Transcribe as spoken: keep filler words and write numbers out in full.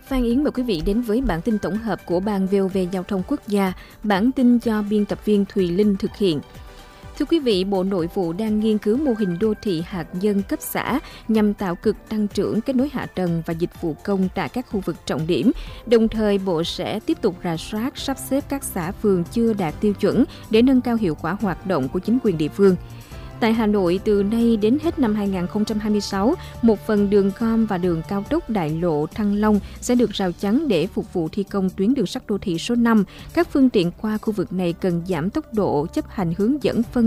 Phan Yến mời quý vị đến với bản tin tổng hợp của Ban vê o vê Giao thông Quốc gia. Bản tin do biên tập viên Thùy Linh thực hiện. Thưa quý vị, Bộ Nội vụ đang nghiên cứu mô hình đô thị hạt nhân cấp xã nhằm tạo cực tăng trưởng kết nối hạ tầng và dịch vụ công tại các khu vực trọng điểm. Đồng thời, Bộ sẽ tiếp tục rà soát, sắp xếp các xã phường chưa đạt tiêu chuẩn để nâng cao hiệu quả hoạt động của chính quyền địa phương. Tại Hà Nội, từ nay đến hết năm hai không hai sáu, một phần đường gom và đường cao tốc đại lộ Thăng Long sẽ được rào chắn để phục vụ thi công tuyến đường sắt đô thị số năm. Các phương tiện qua khu vực này cần giảm tốc độ, chấp hành hướng dẫn phân